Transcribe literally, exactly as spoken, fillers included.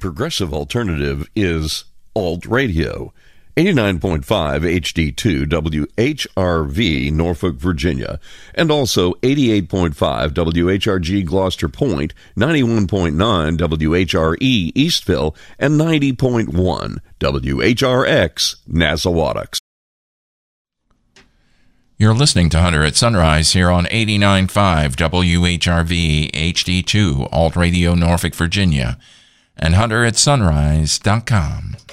progressive alternative is Alt Radio. eighty-nine point five H D two W H R V, Norfolk, Virginia, and also eighty-eight point five W H R G Gloucester Point, ninety-one point nine W H R E Eastville, and ninety point one W H R X Nassawadox. You're listening to Hunter at Sunrise here on eighty-nine point five W H R V H D two, Alt Radio, Norfolk, Virginia, and hunter at sunrise dot com.